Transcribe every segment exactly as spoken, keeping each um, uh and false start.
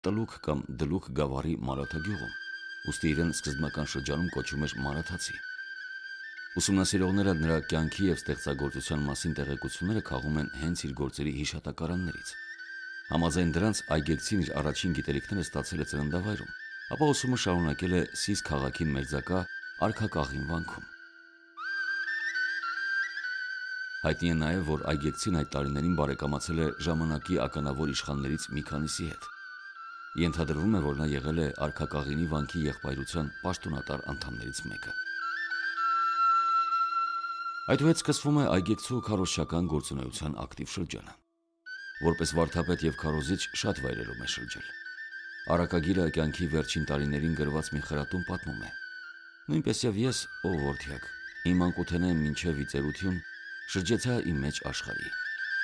Տլուկ կամ Դլուկ գավառի Մարաթագյուղում, ուստի իրեն սկզբնական շրջանում կոչում էր Մարաթացի։ Ուսումնասիրողները նրա կյանքի և ստեղծագործության մասին տեղեկությունները քաղում են հենց իր գործերի հիշատակարաններից։ Համաձայն դրանց այգեկցին իր առաջին գիտելիքները ստացել է ծննդավայրում, ապա ուսումը շարունակել է Սիս քաղաքին մերձակա Արքակաղին վանքում։ Հայտնի է նաև, որ այգեկցին այդ տարիներին բարեկամացել է ժամանակի ականավոր իշխաններից մի քանիսի հետ։ Ենթադրվում է, որ նա եղել է Արքակաղինի վանքի եղբայրության պաշտոնատար անդամներից մեկը։ Այդուհետ սկսվում է այգեկցու քարոզչական գործունեության ակտիվ շրջանը։ Որպես վարդապետ և քարոզիչ շատ վայրերում է շրջել։ Արաքագիրը կյանքի վերջին տարիներին գրված մի խրատում պատմում է. «Նույնպես և ես, ով որդյակ, իմ անկութենե մինչև իծերություն շրջեցա իմ մեջ աշխարհի»։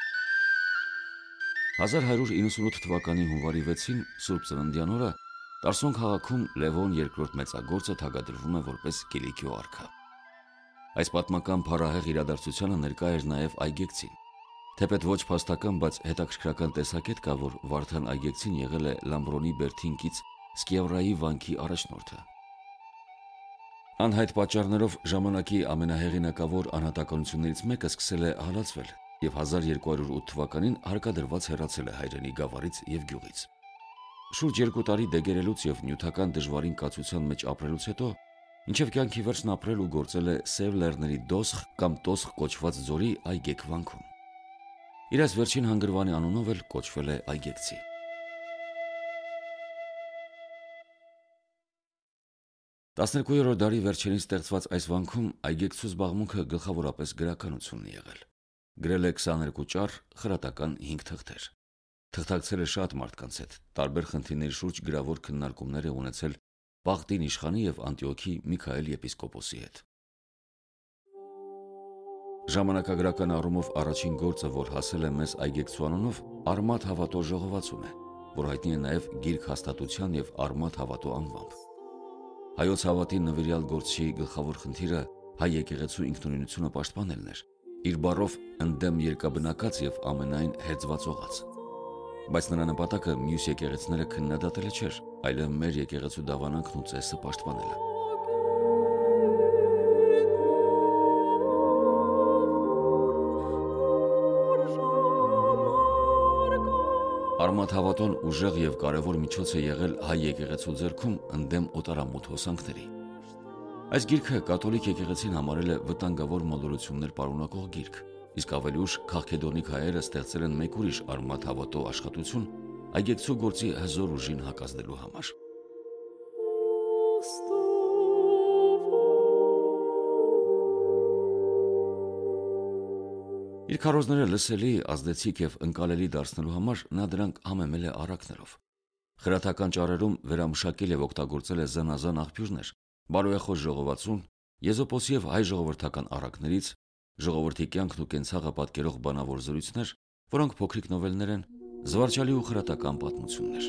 հազար հարյուր իննսունութ թվականի հունվարի վեցին Սուրբ Ծննդյան օրը Տարսոն քաղաքում Լևոն երկրորդ մեծագործը թագադրվում է որպես Կիլիկիո արքա։ Այս պատմական փառահեղ իրադարձությանը ներկա էր նաև այգեկցին։ Թեպետ ոչ փաստական, բայց հետաքրքրական տեսակետ կա, որ Վարդան այգեկցին եղել է Լամբրոնի բերդին կից Սկիավրայի վանքի առաջնորդը։ Անհայտ պատճառներով ժամանակի ամենահեղինակավոր անհատականություններից մեկը սկսել է հալածվել և հազար երկու հարյուր ութ թվականին հարկադրված հեռացել է հայրենի գավառից և գյուղից։ Շուրջ երկու տարի դեգերելուց և նյութական դժվարին կացության մեջ ապրելուց հետո, մինչև կյանքի վերջն ապրել ու գործել է Սև Լեռների Դոսխ կամ Տոսխ կոչված ձորի Այգեք վանքում։ Իր այս վերջին հանգրվանի անունով էլ կոչվել է այգեկցի։ տասներկուերորդ դարի վերջերին ստեղծված այս վանքում այգեկցու զբաղմունքը գլխավորապես գրականությունն է եղել։ Գրել է քսաներկու ճառ, խրատական հինգ թղթեր։ Թղթակցել է շատ մարդկանց հետ, տարբեր խնդիրների շուրջ գրավոր քննարկումներ է ունեցել Պաղտին իշխանի և Անտիոքի Միքայել եպիսկոպոսի հետ։ Ժամանակագրական առումով առաջին գործը, որ հասել է մեզ այգեկցու անունով, Արմաթ հավատո ժողովածուն է, որ հայտնի է նաև Գիրք հաստատության և Արմաթ հավատո անվամբ։ Հայոց հավատի նվիրյալ գործչի գլխավոր խնդիրը հայ եկեղեցու ինքնուրույնությունը պաշտպանելն էր, իր բառով ընդդեմ երկաբնակած և ամենայն հերձվածողած։ Բայց նրա նպատակը մյուս եկեղեցիները քննադատելը չէր, այլ մեր եկեղեցու դավանանքն ու ծեսը պաշտպանելը։ Արմաթ հավատոն ուժեղ և կարևոր միջոց է եղել հայ եկեղեցու ձեռքում ընդդեմ օտարամոտ հոսանքների։ Այս գիրքը կաթոլիկ եկեղեցին համարել է վտանգավոր մոլորություններ պարունակող գիրք, իսկ ավելի ուշ քաղաքեդոնիկ հայերը ստեղծել են մեկ ուրիշ Արմաթ հավատո աշխատություն այգեկցու գործի հզոր ուժին հակազդելու համար։ Իր քարոզները լսելի, ազդեցիկ և ընկալելի դարձնելու համար նա դրանք համեմել է առակներով։ Խրատական ճառերում վերամշակել և օգտագործել է զանազան աղբյուրներ՝ բարոյախոս ժողովածուն, Եզոպոսի և հայ ժողովրդական առակներից, ժողովրդի կյանքն ու կենցաղը պատկերող բանավոր զրույցներ, որոնք փոքրիկ նովելներ են, զվարճալի ու խրատական պատմություններ։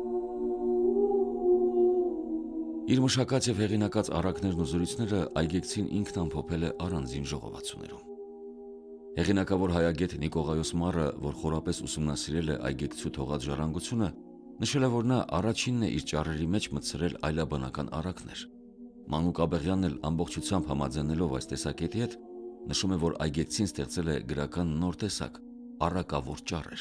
Իր մշակած և հեղինակած առակներն ու զրույցները այգեկցին ինքն ամփոփել է առանձին ժողովածուներում։ Հեղինակավոր հայագետ Նիկողայոս Մարը, որ խորապես ուսումնասիրել է այգեկցու թողած ժառանգությունը, նշել է, որ նա առաջինն է իր ճառերի մեջ մտցրել այլաբանական առակներ։ Մանուկ Աբեղյանն էլ ամբողջությամբ համաձայնելով այս տեսակետի հետ, նշում է, որ այգեկցին ստեղծել է գրական նոր տեսակ՝ առակավոր ճառեր։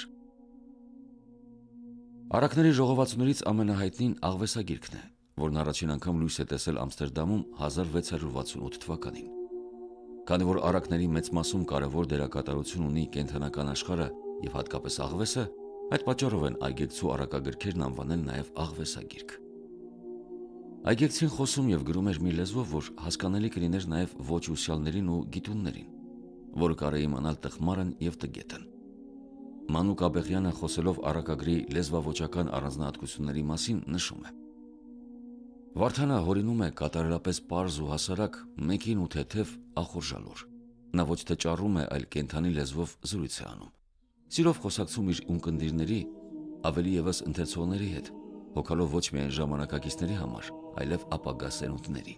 Առակների ժողովածուներից ամենահայտնին Աղվեսագիրքն է, որն առաջին անգամ լույս է տեսել Ամստերդամում հազար վեց հարյուր վաթսունութ թվականին։ Քանի որ առակների մեծ մասում կարևոր դերակատարություն ունի կենդանական աշխարհը և հատկապես աղվեսը, այդ պատճառով են այգեկցու առակագրքերն անվանել նաև Աղվեսագիրք։ Այգեկցին խոսում և գրում էր մի լեզվով, որ հասկանալի կլիներ նաև ոչ ուսյալներին ու գիտուններին, որը կարա իմանալ տխմարն և տգետն։ Մանուկ Աբեղյանը, խոսելով առակագրի լեզվավոճական առանձնահատկությունների մասին, նշում է. Վարդանը հորինում է կատարելապես պարզ ու հասարակ, մեկին ու թեթև ախորժալուր։ Նա ոչ թե ճառում է, այլ կենդանի լեզվով զրույց է անում։ Սիրով խոսակցում իր ունկնդիրների, ավելի ևս ընթերցողների հետ, հոգալով ոչ միայն ժամանակակիցների համար, այլև ապագա սերունդների։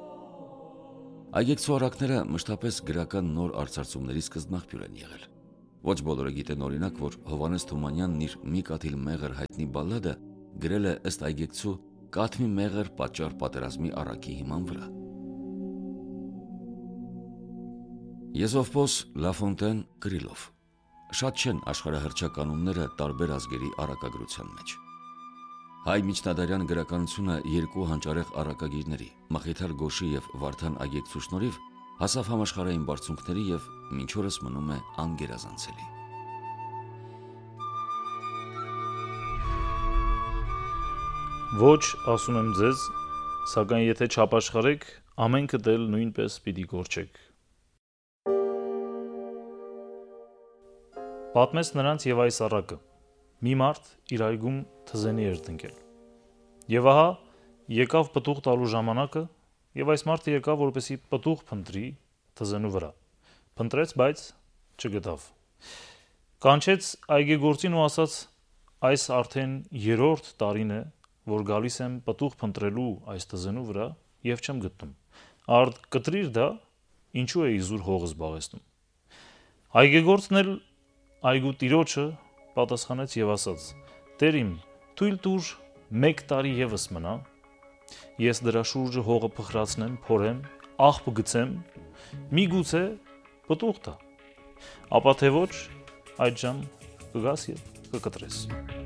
Այգեկցու առակները մշտապես գրական նոր արծարծումների սկզբնաղբյուր են եղել։ Ոչ բոլորը գիտեն օրինակ, որ Հովհաննես Թումանյանն իր «Մի կաթիլ մեղր» հայտնի բալլադը գրել է ըստ այգեկցու «Կաթմի մեղր պատճառ պատերազմի առակի հիման վրա»։ Եզովպոս, Լաֆոնտեն, Կրիլով։ Շատ չեն աշխարհահռչականունները տարբեր ազգերի առակագրության մեջ։ Հայ միջնադարյան գրականությունը երկու հանճարեղ առակագիրների՝ Մխիթար Գոշի եւ Վարդան այգեկցու շնորհիվ հասավ համաշխարհային բարձունքների եւ մինչ օրս մնում է անգերազանցելի։ Ոչ, ասում եմ ձեզ, սակայն եթե չապաշխարեք, ամենքդ էլ նույնպես պիտի կորչեք։ Պատմեց նրանց եւ այս առակը. մի մարդ իր այգում թզենի էր տնկել։ Եվ ահա եկավ պտուղ տալու ժամանակը, եւ այս մարդը եկավ, որպեսի պտուղ փնտրի թզենու վրա։ Փնտրեց, բայց չգտավ։ Կանչեց այգեգործին ու ասաց. այս արդեն երրորդ տարին է, որ գալիս եմ պտուղ փնտրելու այս թզենու վրա եւ չեմ գտնում։ Արդ կտրիր դա, ինչու է իզուր հողը զբաղեցնում։ Այգեգործն էլ այգու տիրոջը պատասխանեց եւ ասաց. Տեր իմ, թույլ տուր մեկ տարի եւս մնա, ես դրա շուրջը հողը փխրացնեմ, փորեմ, աղբ գցեմ, միգուցե պտուղ տա, ապա թե ոչ, այդժամ կգաս եւ կկտրես։